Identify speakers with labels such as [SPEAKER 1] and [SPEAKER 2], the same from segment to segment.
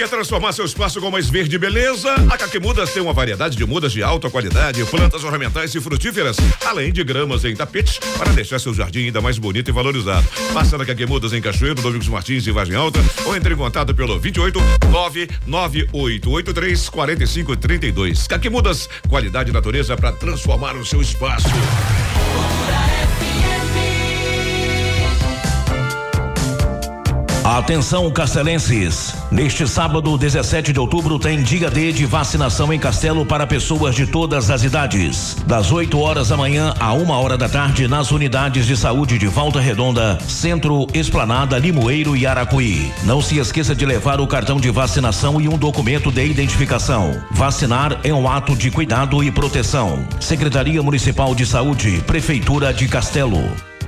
[SPEAKER 1] Quer transformar seu espaço com mais verde e beleza? A Caquimudas tem uma variedade de mudas de alta qualidade, plantas ornamentais e frutíferas, além de gramas em tapetes para deixar seu jardim ainda mais bonito e valorizado. Passa na Caquimudas em Cachoeiro, Domingos Martins e Vargem Alta, ou entre em contato pelo 28 99883 4532. Caquimudas, qualidade e natureza para transformar o seu espaço.
[SPEAKER 2] Atenção, castelenses! Neste sábado, 17 de outubro, tem dia D de vacinação em Castelo para pessoas de todas as idades. Das 8 horas da manhã a 1h da tarde, nas unidades de saúde de Volta Redonda, Centro, Esplanada, Limoeiro e Aracuí. Não se esqueça de levar o cartão de vacinação e um documento de identificação. Vacinar é um ato de cuidado e proteção. Secretaria Municipal de Saúde, Prefeitura de Castelo.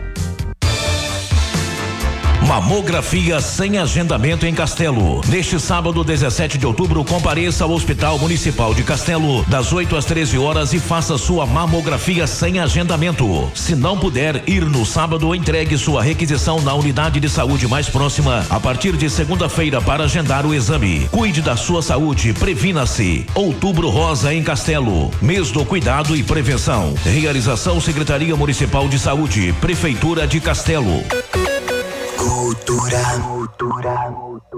[SPEAKER 2] Mamografia sem agendamento em Castelo. Neste sábado, 17 de outubro, compareça ao Hospital Municipal de Castelo, das 8 às 13 horas e faça sua mamografia sem agendamento. Se não puder ir no sábado, entregue sua requisição na unidade de saúde mais próxima a partir de segunda-feira para agendar o exame. Cuide da sua saúde, previna-se. Outubro Rosa em Castelo. Mês do cuidado e prevenção. Realização Secretaria Municipal de Saúde, Prefeitura de Castelo.
[SPEAKER 3] Cultura.